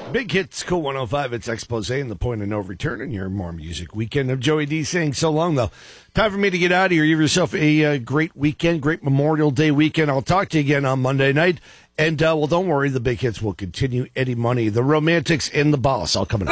Big Hits, Cool 105. It's Expose and the Point of No Return in your More Music Weekend of Joey D saying so long, though. Time for me to get out of here. Give yourself a great weekend, great Memorial Day weekend. I'll talk to you again on Monday night. And, well, don't worry. The Big Hits will continue. Eddie Money, The Romantics, and The Boss. I'll come in.